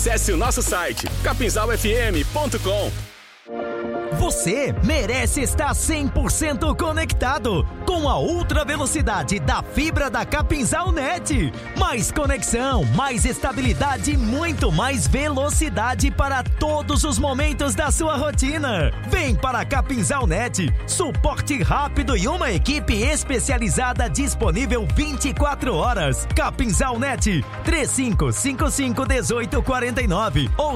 Acesse o nosso site capinzalfm.com. Você merece estar 100% conectado com a ultra velocidade da fibra da Capinzal Net. Mais conexão, mais estabilidade e muito mais velocidade para todos os momentos da sua rotina. Vem para a Capinzal Net, suporte rápido e uma equipe especializada disponível 24 horas. Capinzal Net, 3555-1849 ou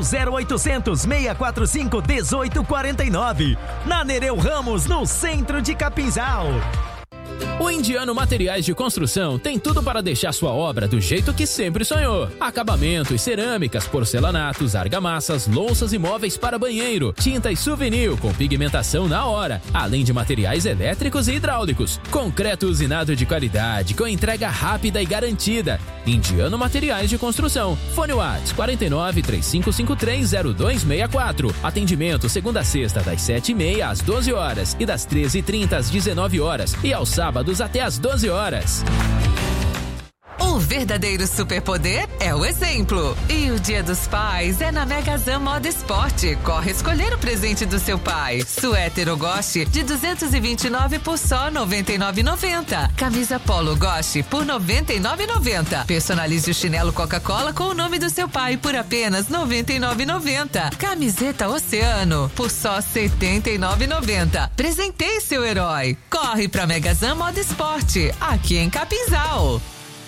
0800-645-1849. Na Nereu Ramos, no centro de Capinzal. O Indiano Materiais de Construção tem tudo para deixar sua obra do jeito que sempre sonhou. Acabamentos, cerâmicas, porcelanatos, argamassas, louças e móveis para banheiro, tinta e souvenir com pigmentação na hora, além de materiais elétricos e hidráulicos. Concreto usinado de qualidade, com entrega rápida e garantida. Indiano Materiais de Construção. Fone WhatsApp 49-3553-0264. Atendimento segunda a sexta das 7h30 às 12 horas e das 13h30 às 19 horas e aos sábados até às 12 horas. O verdadeiro superpoder é o exemplo. E o Dia dos Pais é na Megazan Moda Esporte. Corre escolher o presente do seu pai. Suéter ou Goshi de 229 por só R$ 99,90. Camisa Polo Goshi por R$ 99,90. Personalize o chinelo Coca-Cola com o nome do seu pai por apenas R$ 99,90. Camiseta Oceano por só R$ 79,90. Presenteie seu herói. Corre pra Megazan Moda Esporte, aqui em Capinzal.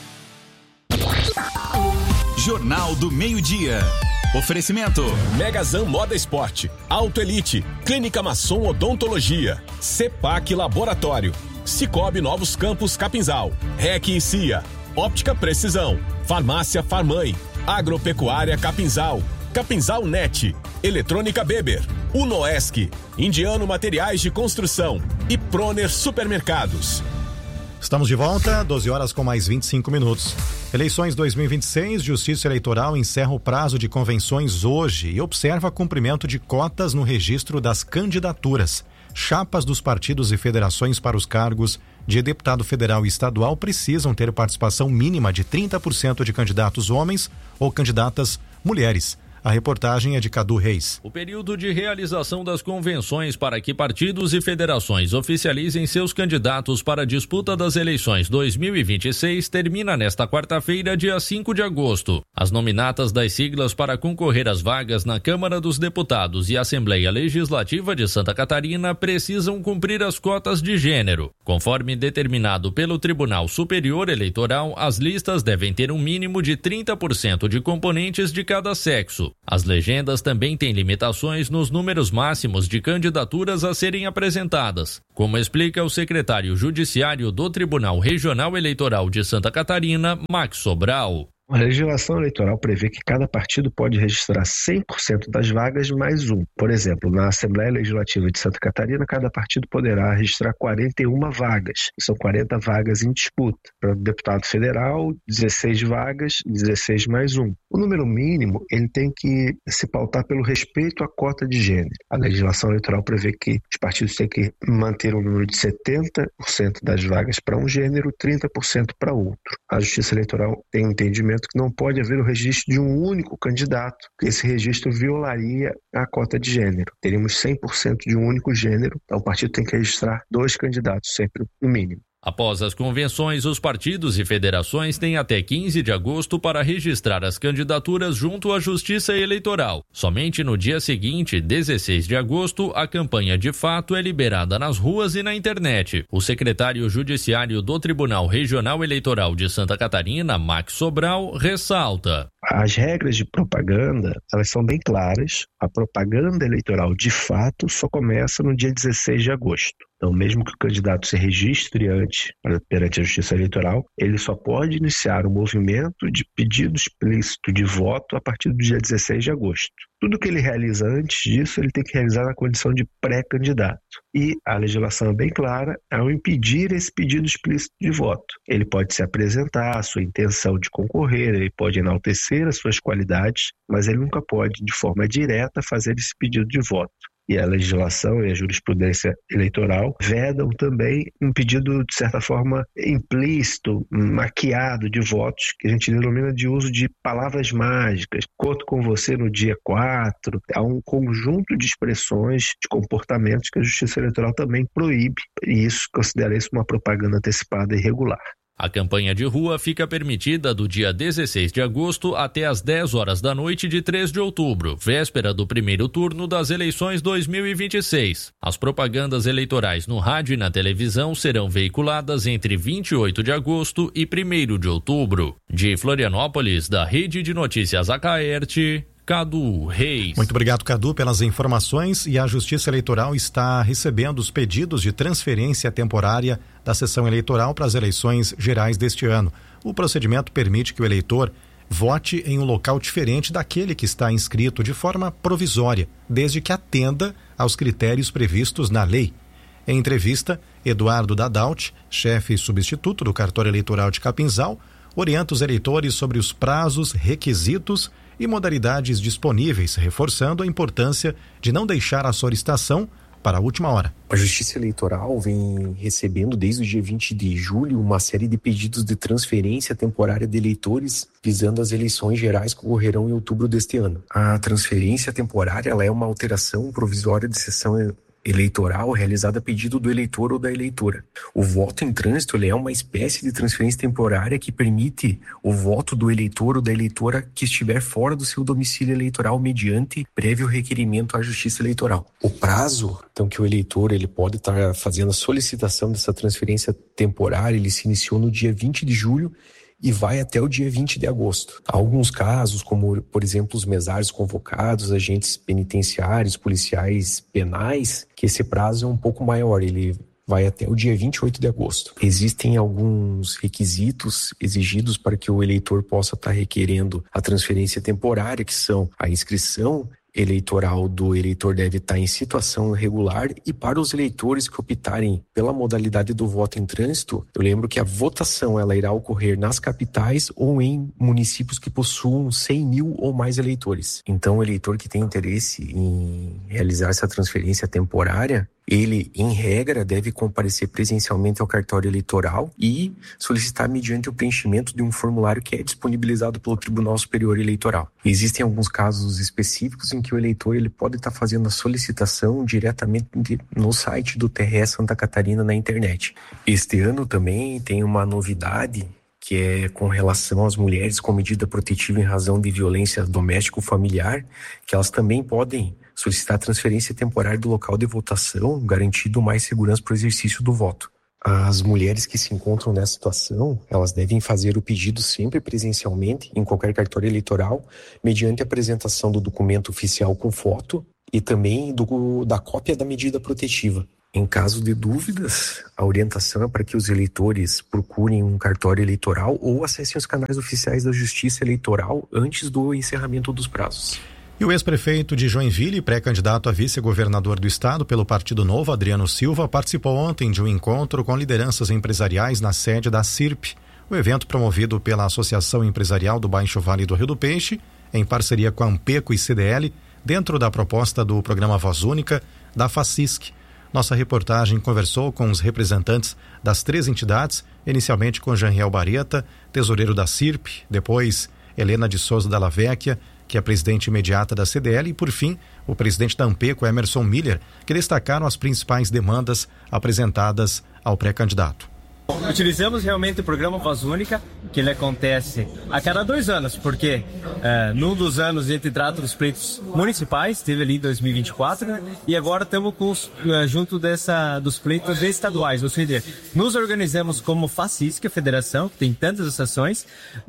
Jornal do Meio-Dia. Oferecimento: Megazan Moda Esporte, Auto Elite, Clínica Masson Odontologia, Cepac Laboratório, Cicobi Novos Campos Capinzal, REC e CIA, Óptica Precisão, Farmácia Farmãe, Agropecuária Capinzal, Capinzal Net, Eletrônica Beber, Unoesc, Indiano Materiais de Construção e Proner Supermercados. Estamos de volta, 12 horas com mais 25 minutos. Eleições 2026, Justiça Eleitoral encerra o prazo de convenções hoje e observa cumprimento de cotas no registro das candidaturas. Chapas dos partidos e federações para os cargos de deputado federal e estadual precisam ter participação mínima de 30% de candidatos homens ou candidatas mulheres. A reportagem é de Cadu Reis. O período de realização das convenções para que partidos e federações oficializem seus candidatos para a disputa das eleições 2026 termina nesta quarta-feira, dia 5 de agosto. As nominatas das siglas para concorrer às vagas na Câmara dos Deputados e Assembleia Legislativa de Santa Catarina precisam cumprir as cotas de gênero. Conforme determinado pelo Tribunal Superior Eleitoral, as listas devem ter um mínimo de 30% de componentes de cada sexo. As legendas também têm limitações nos números máximos de candidaturas a serem apresentadas, como explica o secretário judiciário do Tribunal Regional Eleitoral de Santa Catarina, Max Sobral. A legislação eleitoral prevê que cada partido pode registrar 100% das vagas mais um. Por exemplo, na Assembleia Legislativa de Santa Catarina, cada partido poderá registrar 41 vagas. São 40 vagas em disputa. Para o deputado federal, 16 vagas, 16 mais um. O número mínimo ele tem que se pautar pelo respeito à cota de gênero. A legislação eleitoral prevê que os partidos têm que manter um número de 70% das vagas para um gênero, 30% para outro. A Justiça Eleitoral tem um entendimento que não pode haver o registro de um único candidato, porque esse registro violaria a cota de gênero. Teríamos 100% de um único gênero, então o partido tem que registrar 2 candidatos, sempre no mínimo. Após as convenções, os partidos e federações têm até 15 de agosto para registrar as candidaturas junto à Justiça Eleitoral. Somente no dia seguinte, 16 de agosto, a campanha de fato é liberada nas ruas e na internet. O secretário judiciário do Tribunal Regional Eleitoral de Santa Catarina, Max Sobral, ressalta: as regras de propaganda, elas são bem claras. A propaganda eleitoral, de fato, só começa no dia 16 de agosto. Então, mesmo que o candidato se registre antes, perante a Justiça Eleitoral, ele só pode iniciar o movimento de pedido explícito de voto a partir do dia 16 de agosto. Tudo que ele realiza antes disso, ele tem que realizar na condição de pré-candidato. E a legislação é bem clara ao impedir esse pedido explícito de voto. Ele pode se apresentar, a sua intenção de concorrer, ele pode enaltecer as suas qualidades, mas ele nunca pode, de forma direta, fazer esse pedido de voto. e a legislação e a jurisprudência eleitoral vedam também um pedido, de certa forma, implícito, maquiado de votos, que a gente denomina de uso de palavras mágicas. Conto com você no dia 4. Há um conjunto de expressões, de comportamentos que a Justiça Eleitoral também proíbe, e isso considera isso uma propaganda antecipada e irregular. A campanha de rua fica permitida do dia 16 de agosto até às 10 horas da noite de 3 de outubro, véspera do primeiro turno das eleições 2026. As propagandas eleitorais no rádio e na televisão serão veiculadas entre 28 de agosto e 1º de outubro. De Florianópolis, da Rede de Notícias Acaerte, Cadu Reis. Muito obrigado, Cadu, pelas informações. E a Justiça Eleitoral está recebendo os pedidos de transferência temporária da sessão eleitoral para as eleições gerais deste ano. O procedimento permite que o eleitor vote em um local diferente daquele que está inscrito de forma provisória, desde que atenda aos critérios previstos na lei. Em entrevista, Eduardo Dadalt, chefe substituto do cartório eleitoral de Capinzal, orienta os eleitores sobre os prazos, requisitos e modalidades disponíveis, reforçando a importância de não deixar a solicitação para a última hora. A Justiça Eleitoral vem recebendo desde o dia 20 de julho uma série de pedidos de transferência temporária de eleitores visando as eleições gerais que ocorrerão em outubro deste ano. A transferência temporária ela é uma alteração provisória de sessão eleitoral realizada a pedido do eleitor ou da eleitora. O voto em trânsito ele é uma espécie de transferência temporária que permite o voto do eleitor ou da eleitora que estiver fora do seu domicílio eleitoral mediante prévio requerimento à Justiça Eleitoral. O prazo, então, que o eleitor ele pode estar fazendo a solicitação dessa transferência temporária, ele se iniciou no dia 20 de julho e vai até o dia 20 de agosto. Há alguns casos, como, por exemplo, os mesários convocados, agentes penitenciários, policiais penais, que esse prazo é um pouco maior, ele vai até o dia 28 de agosto. Existem alguns requisitos exigidos para que o eleitor possa estar requerendo a transferência temporária, que são a inscrição eleitoral do eleitor deve estar em situação regular, e para os eleitores que optarem pela modalidade do voto em trânsito, eu lembro que a votação ela irá ocorrer nas capitais ou em municípios que possuam 100 mil ou mais eleitores. Então, o eleitor que tem interesse em realizar essa transferência temporária, ele, em regra, deve comparecer presencialmente ao cartório eleitoral e solicitar mediante o preenchimento de um formulário que é disponibilizado pelo Tribunal Superior Eleitoral. Existem alguns casos específicos em que o eleitor ele pode estar fazendo a solicitação diretamente no site do TRE Santa Catarina na internet. Este ano também tem uma novidade que é com relação às mulheres com medida protetiva em razão de violência doméstico-familiar, que elas também podem solicitar transferência temporária do local de votação, garantindo mais segurança para o exercício do voto. As mulheres que se encontram nessa situação, elas devem fazer o pedido sempre presencialmente, em qualquer cartório eleitoral, mediante a apresentação do documento oficial com foto e também da cópia da medida protetiva. Em caso de dúvidas, a orientação é para que os eleitores procurem um cartório eleitoral ou acessem os canais oficiais da Justiça Eleitoral antes do encerramento dos prazos. E o ex-prefeito de Joinville, pré-candidato a vice-governador do estado pelo Partido Novo, Adriano Silva, participou ontem de um encontro com lideranças empresariais na sede da CIRP. O evento, promovido pela Associação Empresarial do Baixo Vale do Rio do Peixe, em parceria com a Ampeco e CDL, dentro da proposta do programa Voz Única da FACISC. Nossa reportagem conversou com os representantes das 3 entidades, inicialmente com Janiel Bareta, tesoureiro da CIRP, depois Helena de Souza Dalla Vecchia, que é presidente imediata da CDL, e por fim, o presidente da Ampeco, Emerson Miller, que destacaram as principais demandas apresentadas ao pré-candidato. Utilizamos realmente o programa Voz Única, que ele acontece a cada 2 anos, porque num dos anos a gente trata dos pleitos municipais, teve ali em 2024, né? E agora estamos junto dos pleitos estaduais, ou seja, nos organizamos como FACISC, a federação, que tem tantas associações,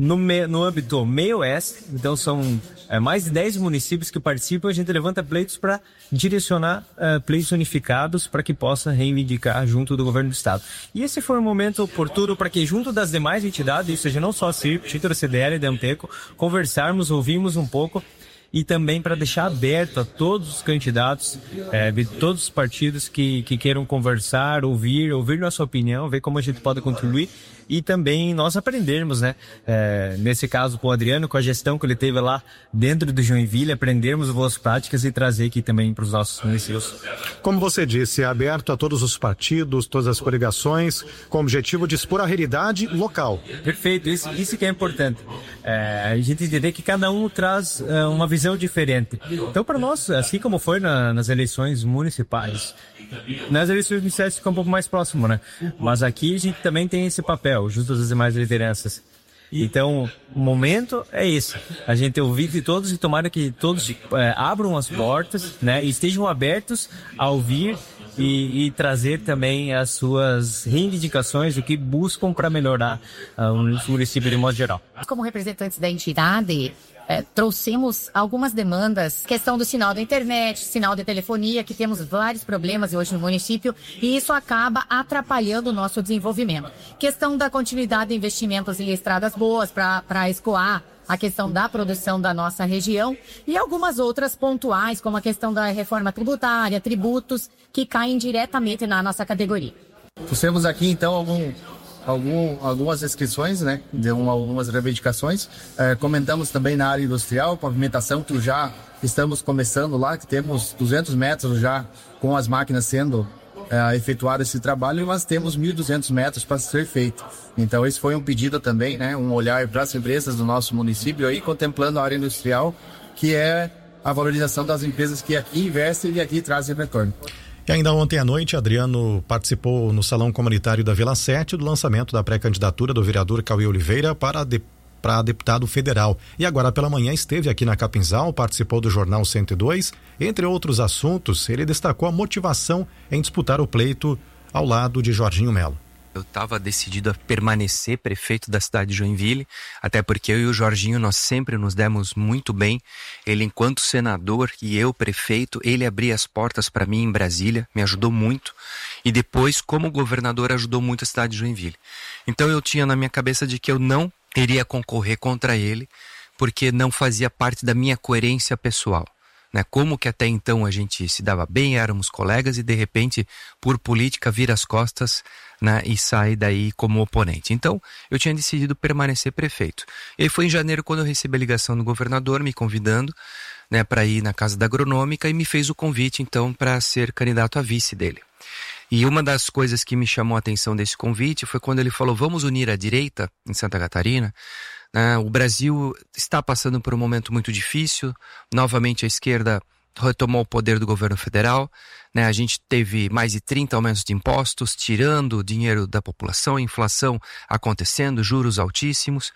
no âmbito meio-oeste, então são mais de 10 municípios que participam, a gente levanta pleitos para direcionar pleitos unificados para que possa reivindicar junto do governo do estado. E esse foi um momento oportuno para que, junto das demais entidades, ou seja, não só a CIRP, a CDL e a Ampeco, conversarmos, ouvirmos um pouco, e também para deixar aberto a todos os candidatos, de todos os partidos que queiram conversar, ouvir nossa opinião, ver como a gente pode contribuir, e também nós aprendermos, né? Nesse caso, com o Adriano, com a gestão que ele teve lá dentro do Joinville, aprendermos boas práticas e trazer aqui também para os nossos municípios. Como você disse, é aberto a todos os partidos, todas as coligações, com o objetivo de expor a realidade local. Perfeito, isso que é importante. A gente entender que cada um traz uma visão diferente. Então, para nós, assim como foi nas eleições municipais, nas eleições municipais fica um pouco mais próximo, né? Mas aqui a gente também tem esse papel, junto às demais lideranças. Então, o momento é esse. A gente ouvir de todos e tomara que todos abram as portas, né? E estejam abertos a ouvir e trazer também as suas reivindicações, o que buscam para melhorar o município de modo geral. Como representantes da entidade, trouxemos algumas demandas, questão do sinal da internet, sinal de telefonia, que temos vários problemas hoje no município e isso acaba atrapalhando o nosso desenvolvimento. Questão da continuidade de investimentos em estradas boas para escoar a questão da produção da nossa região e algumas outras pontuais, como a questão da reforma tributária, tributos, que caem diretamente na nossa categoria. Temos aqui, então, algumas inscrições, né, de algumas reivindicações. Comentamos também na área industrial, pavimentação, que já estamos começando lá, que temos 200 metros já com as máquinas sendo efetuado esse trabalho, mas temos 1.200 metros para ser feito. Então esse foi um pedido também, né, um olhar para as empresas do nosso município, aí contemplando a área industrial, que é a valorização das empresas que aqui investem e aqui trazem retorno. E ainda ontem à noite, Adriano participou no Salão Comunitário da Vila 7 do lançamento da pré-candidatura do vereador Cauê Oliveira para deputado federal. E agora pela manhã esteve aqui na Capinzal, participou do Jornal 102. Entre outros assuntos, ele destacou a motivação em disputar o pleito ao lado de Jorginho Melo. Eu estava decidido a permanecer prefeito da cidade de Joinville, até porque eu e o Jorginho, nós sempre nos demos muito bem. Ele, enquanto senador, e eu, prefeito, ele abria as portas para mim em Brasília, me ajudou muito. E depois, como governador, ajudou muito a cidade de Joinville. Então eu tinha na minha cabeça de que eu não iria concorrer contra ele, porque não fazia parte da minha coerência pessoal. Né? Como que até então a gente se dava bem, éramos colegas e de repente, por política, vira as costas, né, e sai daí como oponente. Então, eu tinha decidido permanecer prefeito. E foi em janeiro quando eu recebi a ligação do governador me convidando, né, para ir na Casa da Agronômica e me fez o convite, então, para ser candidato a vice dele. E uma das coisas que me chamou a atenção desse convite foi quando ele falou, vamos unir a direita em Santa Catarina. O Brasil está passando por um momento muito difícil, novamente a esquerda retomou o poder do governo federal, né? A gente teve mais de 30 aumentos de impostos, tirando o dinheiro da população, inflação acontecendo, juros altíssimos,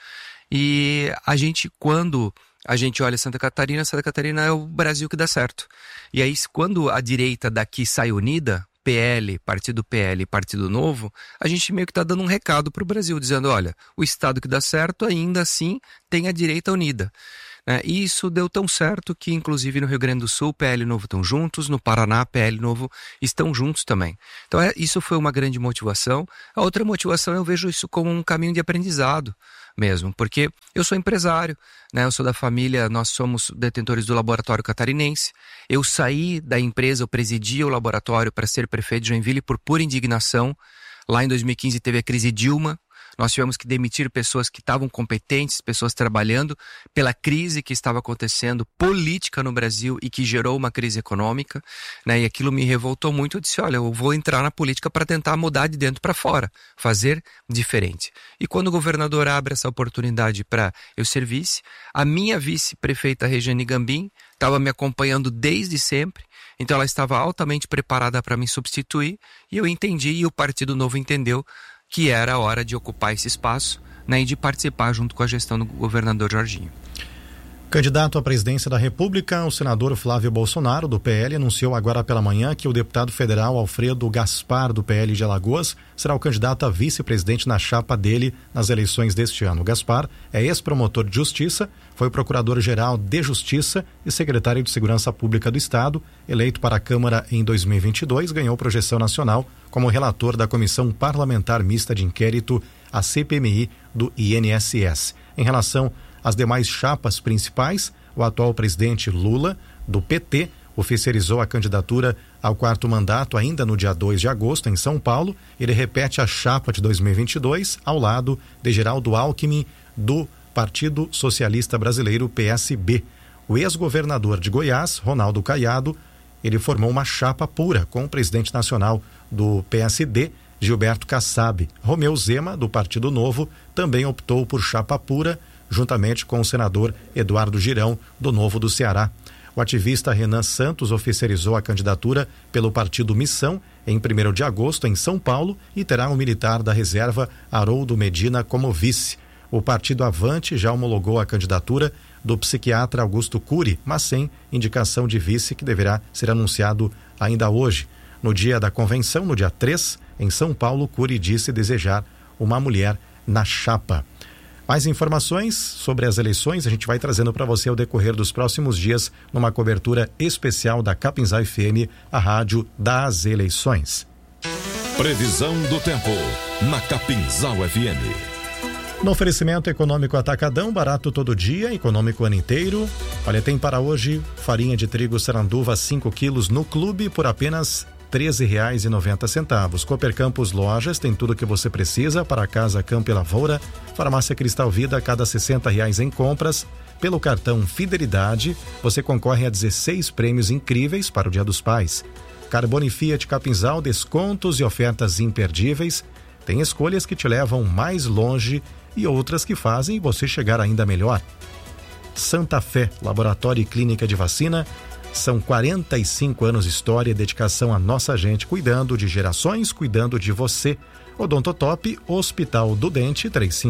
e a gente, quando a gente olha Santa Catarina é o Brasil que dá certo. E aí, quando a direita daqui sai unida, PL, Partido PL e Partido Novo, a gente meio que está dando um recado para o Brasil, dizendo, olha, o Estado que dá certo ainda assim tem a direita unida. E isso deu tão certo que, inclusive, no Rio Grande do Sul, PL e Novo estão juntos, no Paraná, PL e Novo estão juntos também. Então, isso foi uma grande motivação. A outra motivação, eu vejo isso como um caminho de aprendizado mesmo, porque eu sou empresário, né? Eu sou da família, nós somos detentores do Laboratório Catarinense. Eu saí da empresa, eu presidia o laboratório para ser prefeito de Joinville por pura indignação. Lá em 2015 teve a crise Dilma. Nós tivemos que demitir pessoas que estavam competentes, pessoas trabalhando pela crise que estava acontecendo política no Brasil e que gerou uma crise econômica, né? E aquilo me revoltou muito. Eu disse, olha, eu vou entrar na política para tentar mudar de dentro para fora, fazer diferente. E quando o governador abre essa oportunidade para eu ser vice, a minha vice-prefeita Regiane Gambim estava me acompanhando desde sempre, então ela estava altamente preparada para me substituir e eu entendi e o Partido Novo entendeu que era a hora de ocupar esse espaço, né, e de participar junto com a gestão do governador Jorginho. Candidato à presidência da República, o senador Flávio Bolsonaro, do PL, anunciou agora pela manhã que o deputado federal Alfredo Gaspar, do PL de Alagoas, será o candidato a vice-presidente na chapa dele nas eleições deste ano. O Gaspar é ex-promotor de justiça, foi procurador-geral de justiça e secretário de Segurança Pública do Estado, eleito para a Câmara em 2022, ganhou projeção nacional como relator da Comissão Parlamentar Mista de Inquérito, a CPMI, do INSS. Em relação as demais chapas principais, o atual presidente Lula, do PT, oficializou a candidatura ao 4º mandato ainda no dia 2 de agosto em São Paulo. Ele repete a chapa de 2022 ao lado de Geraldo Alckmin do Partido Socialista Brasileiro, PSB. O ex-governador de Goiás, Ronaldo Caiado, ele formou uma chapa pura com o presidente nacional do PSD, Gilberto Kassab. Romeu Zema, do Partido Novo, também optou por chapa pura, juntamente com o senador Eduardo Girão, do Novo do Ceará. O ativista Renan Santos oficializou a candidatura pelo Partido Missão em 1º de agosto em São Paulo e terá o militar da reserva Haroldo Medina como vice. O Partido Avante já homologou a candidatura do psiquiatra Augusto Cury, mas sem indicação de vice, que deverá ser anunciado ainda hoje. No dia da convenção, no dia 3, em São Paulo, Cury disse desejar uma mulher na chapa. Mais informações sobre as eleições a gente vai trazendo para você ao decorrer dos próximos dias numa cobertura especial da Capinzal FM, a rádio das eleições. Previsão do tempo na Capinzal FM. No oferecimento Econômico Atacadão, barato todo dia, econômico o ano inteiro. Olha, tem para hoje farinha de trigo Saranduva 5 quilos no clube por apenas R$13,90. Cooper Campos Lojas tem tudo o que você precisa para a casa, campo e lavoura. Farmácia Cristal Vida, a cada R$60 em compras. Pelo cartão Fidelidade, você concorre a 16 prêmios incríveis para o Dia dos Pais. Carbone Fiat Capinzal, descontos e ofertas imperdíveis. Tem escolhas que te levam mais longe e outras que fazem você chegar ainda melhor. Santa Fé, laboratório e clínica de vacina. São 45 anos de história e dedicação à nossa gente, cuidando de gerações, cuidando de você. Odontotop, Hospital do Dente,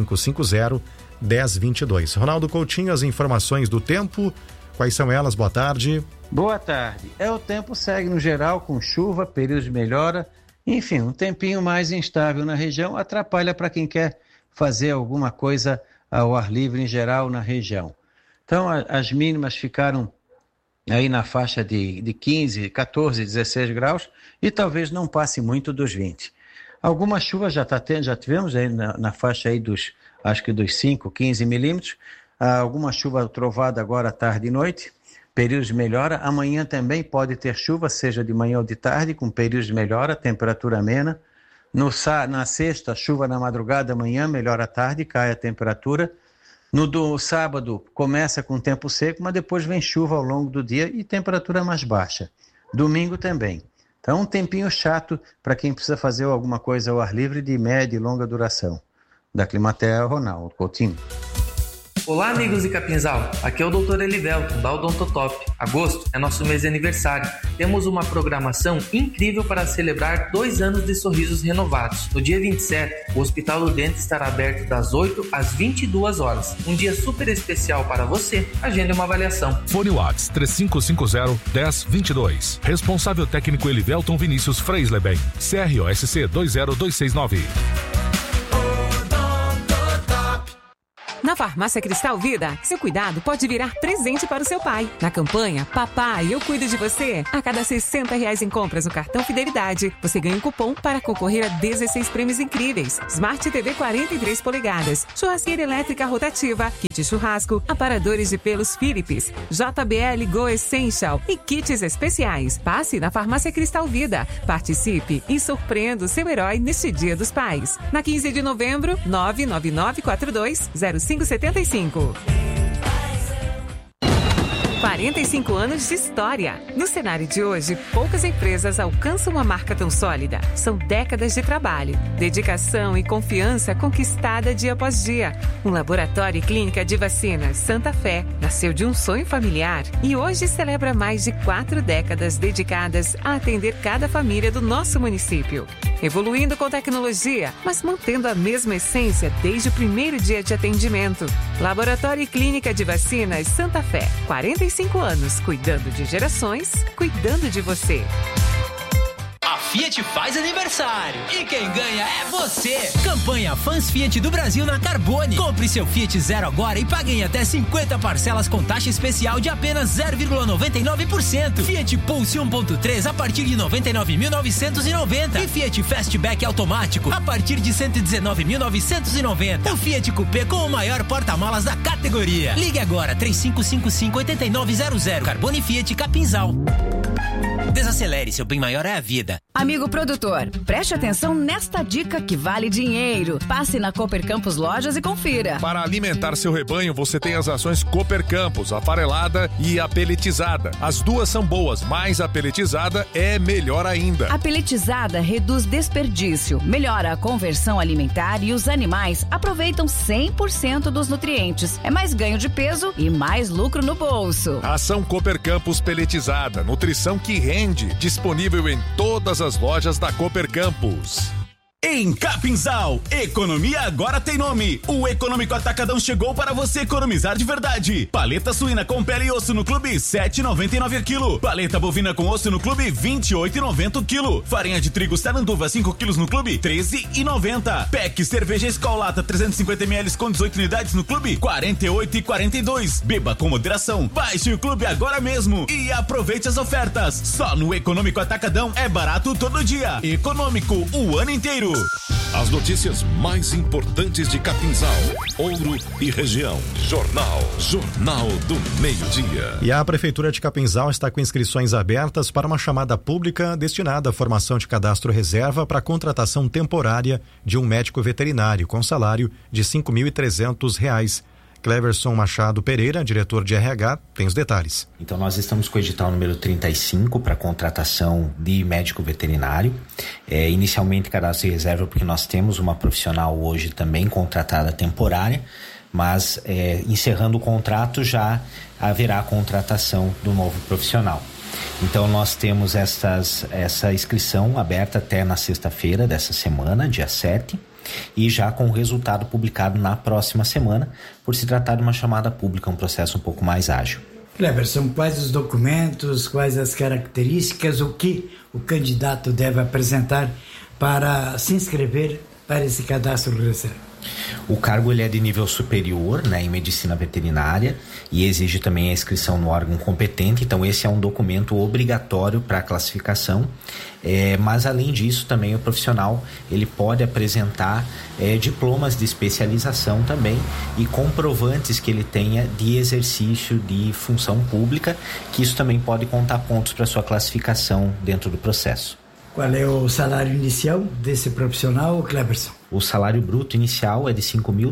3550-1022. Ronaldo Coutinho, as informações do tempo, quais são elas? Boa tarde. Boa tarde. O tempo segue no geral com chuva, períodos de melhora, enfim, um tempinho mais instável na região, atrapalha para quem quer fazer alguma coisa ao ar livre em geral na região. Então, as mínimas ficaram aí na faixa de 15, 14, 16 graus e talvez não passe muito dos 20. Alguma chuva já tivemos aí na faixa aí dos 5, 15 milímetros, alguma chuva trovada agora à tarde e noite, períodos de melhora. Amanhã também pode ter chuva, seja de manhã ou de tarde, com períodos de melhora, temperatura amena. Na sexta, chuva na madrugada, amanhã melhora à tarde, cai a temperatura. No sábado começa com tempo seco, mas depois vem chuva ao longo do dia e temperatura mais baixa. Domingo também. Então um tempinho chato para quem precisa fazer alguma coisa ao ar livre de média e longa duração. Da Climatea, Ronaldo Coutinho. Olá, amigos de Capinzal, aqui é o Dr. Elivelton, da Odontotop. Agosto é nosso mês de aniversário. Temos uma programação incrível para celebrar 2 anos de sorrisos renovados. No dia 27, o Hospital do Dente estará aberto das 8 às 22 horas. Um dia super especial para você. Agende uma avaliação. Fone Whats 3550-1022. Responsável técnico Elivelton Vinícius Freisleben. CROSC 20269. Na Farmácia Cristal Vida, seu cuidado pode virar presente para o seu pai. Na campanha Papai, eu cuido de você, a cada R$60 em compras no cartão Fidelidade, você ganha um cupom para concorrer a 16 prêmios incríveis. Smart TV 43 polegadas, churrasqueira elétrica rotativa, kit churrasco, aparadores de pelos Philips, JBL Go Essential e kits especiais. Passe na Farmácia Cristal Vida, participe e surpreenda o seu herói neste Dia dos Pais. Na 15 de novembro, 999420575. 45 anos de história. No cenário de hoje, poucas empresas alcançam uma marca tão sólida. São décadas de trabalho, dedicação e confiança conquistada dia após dia. Um laboratório e clínica de vacinas Santa Fé nasceu de um sonho familiar e hoje celebra mais de 4 décadas dedicadas a atender cada família do nosso município. Evoluindo com tecnologia, mas mantendo a mesma essência desde o primeiro dia de atendimento. Laboratório e Clínica de Vacinas Santa Fé. 45 anos, cuidando de gerações, cuidando de você. A Fiat faz aniversário e quem ganha é você. Campanha Fãs Fiat do Brasil na Carbone. Compre seu Fiat Zero agora e pague em até 50 parcelas com taxa especial de apenas 0,99%. Fiat Pulse 1.3 a partir de 99.990 e Fiat Fastback automático a partir de 119.990. O Fiat Coupé com o maior porta-malas da categoria. Ligue agora 3555-8900. Carbone Fiat Capinzal. Desacelere, seu bem maior é a vida. Amigo produtor, preste atenção nesta dica que vale dinheiro. Passe na Cooper Campos Lojas e confira. Para alimentar seu rebanho, você tem as ações Cooper Campos, a farelada e a peletizada. As duas são boas, mas a peletizada é melhor ainda. A peletizada reduz desperdício, melhora a conversão alimentar e os animais aproveitam 100% dos nutrientes. É mais ganho de peso e mais lucro no bolso. Ação Cooper Campos peletizada, nutrição que rende, disponível em todas as lojas da Cooper Campos. Em Capinzal, economia agora tem nome. O Econômico Atacadão chegou para você economizar de verdade. Paleta suína com pele e osso no clube, 7,99 a quilo. Paleta bovina com osso no clube, 28,90 o quilo. Farinha de trigo Saranduva, 5 quilos no clube, 13,90. PEC cerveja Skol Lata 350 ml com 18 unidades no clube, 48,42. Beba com moderação. Baixe o clube agora mesmo e aproveite as ofertas. Só no Econômico Atacadão é barato todo dia. Econômico o ano inteiro. As notícias mais importantes de Capinzal, Ouro e região. Jornal do Meio-Dia. E a Prefeitura de Capinzal está com inscrições abertas para uma chamada pública destinada à formação de cadastro reserva para a contratação temporária de um médico veterinário com salário de R$ 5.300. Cleverson Machado Pereira, diretor de RH, tem os detalhes. Então nós estamos com o edital número 35 para contratação de médico veterinário. Inicialmente cadastro de reserva porque nós temos uma profissional hoje também contratada temporária, mas encerrando o contrato já haverá a contratação do novo profissional. Então nós temos essa inscrição aberta até na sexta-feira dessa semana, dia 7. E já com o resultado publicado na próxima semana, por se tratar de uma chamada pública, um processo um pouco mais ágil. Cleverson, quais os documentos, quais as características, o que o candidato deve apresentar para se inscrever para esse cadastro reserva? O cargo ele é de nível superior, em medicina veterinária e exige também a inscrição no órgão competente, então esse é um documento obrigatório para a classificação, mas além disso também o profissional ele pode apresentar diplomas de especialização também e comprovantes que ele tenha de exercício de função pública, que isso também pode contar pontos para sua classificação dentro do processo. Qual é o salário inicial desse profissional, Cleverson? O salário bruto inicial é de R$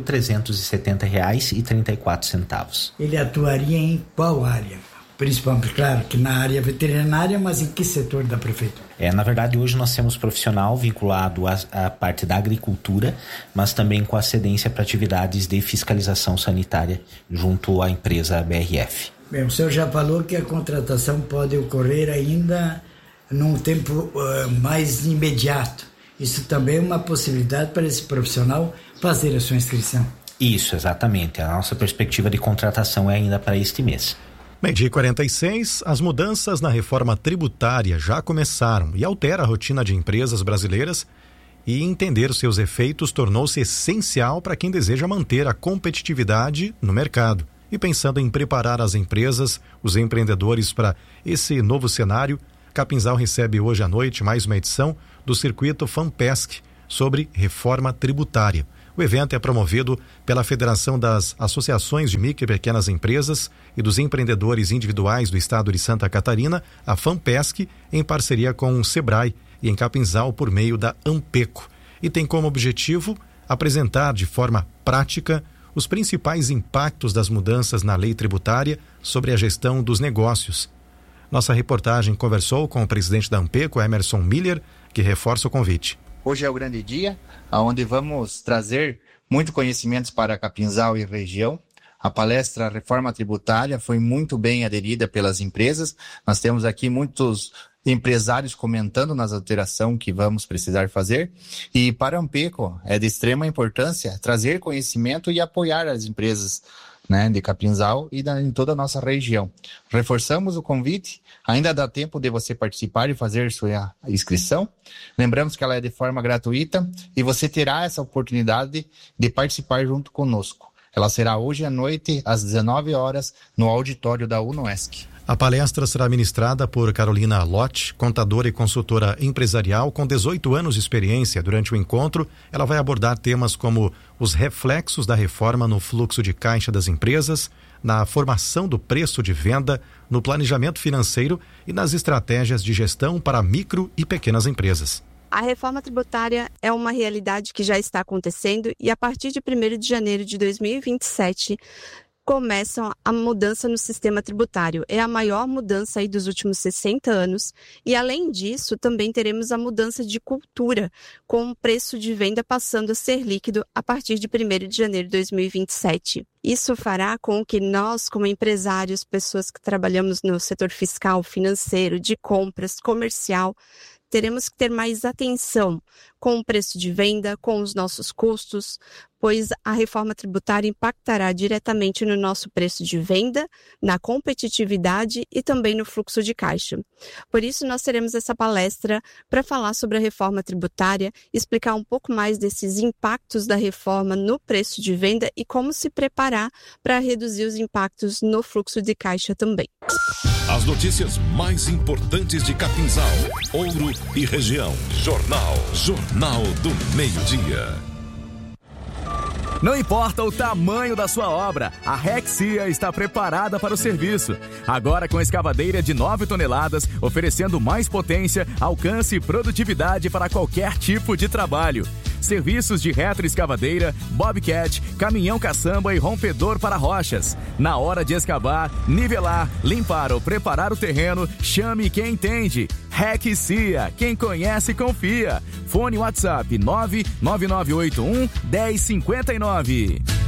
5.370,34. Ele atuaria em qual área? Principalmente, claro, que na área veterinária, mas em que setor da prefeitura? Na verdade, hoje nós temos profissional vinculado à parte da agricultura, mas também com ascendência para atividades de fiscalização sanitária junto à empresa BRF. Bem, o senhor já falou que a contratação pode ocorrer ainda num tempo mais imediato. Isso também é uma possibilidade para esse profissional fazer a sua inscrição. Isso, exatamente. A nossa perspectiva de contratação é ainda para este mês. 12h46, as mudanças na reforma tributária já começaram e altera a rotina de empresas brasileiras, e entender os seus efeitos tornou-se essencial para quem deseja manter a competitividade no mercado. E pensando em preparar as empresas, os empreendedores para esse novo cenário, Capinzal recebe hoje à noite mais uma edição do circuito FAMPESC sobre reforma tributária. O evento é promovido pela Federação das Associações de Micro e Pequenas Empresas e dos Empreendedores Individuais do Estado de Santa Catarina, a FAMPESC, em parceria com o Sebrae e em Capinzal por meio da Ampeco. E tem como objetivo apresentar de forma prática os principais impactos das mudanças na lei tributária sobre a gestão dos negócios. Nossa reportagem conversou com o presidente da Ampeco, Emerson Miller, que reforça o convite. Hoje é o grande dia, onde vamos trazer muito conhecimentos para Capinzal e região. A palestra Reforma Tributária foi muito bem aderida pelas empresas. Nós temos aqui muitos empresários comentando nas alterações que vamos precisar fazer. E para a Ampeco é de extrema importância trazer conhecimento e apoiar as empresas né, de Capinzal e em toda a nossa região. Reforçamos o convite, ainda dá tempo de você participar e fazer sua inscrição. Lembramos que ela é de forma gratuita e você terá essa oportunidade de participar junto conosco. Ela será hoje à noite, às 19 horas, no auditório da UNOESC. A palestra será ministrada por Carolina Lott, contadora e consultora empresarial com 18 anos de experiência. Durante o encontro, ela vai abordar temas como os reflexos da reforma no fluxo de caixa das empresas, na formação do preço de venda, no planejamento financeiro e nas estratégias de gestão para micro e pequenas empresas. A reforma tributária é uma realidade que já está acontecendo e a partir de 1º de janeiro de 2027 começa a mudança no sistema tributário. É a maior mudança aí dos últimos 60 anos e, além disso, também teremos a mudança de cultura, com o preço de venda passando a ser líquido a partir de 1º de janeiro de 2027. Isso fará com que nós, como empresários, pessoas que trabalhamos no setor fiscal, financeiro, de compras, comercial, teremos que ter mais atenção com o preço de venda, com os nossos custos, pois a reforma tributária impactará diretamente no nosso preço de venda, na competitividade e também no fluxo de caixa. Por isso, nós teremos essa palestra para falar sobre a reforma tributária, explicar um pouco mais desses impactos da reforma no preço de venda e como se preparar para reduzir os impactos no fluxo de caixa também. As notícias mais importantes de Capinzal, Ouro e região. Jornal do Meio-Dia. Não importa o tamanho da sua obra, a Rexia está preparada para o serviço. Agora com escavadeira de 9 toneladas, oferecendo mais potência, alcance e produtividade para qualquer tipo de trabalho. Serviços de retroescavadeira, bobcat, caminhão caçamba e rompedor para rochas. Na hora de escavar, nivelar, limpar ou preparar o terreno, chame quem entende. Rexia, quem conhece confia. Fone WhatsApp 99981 1059.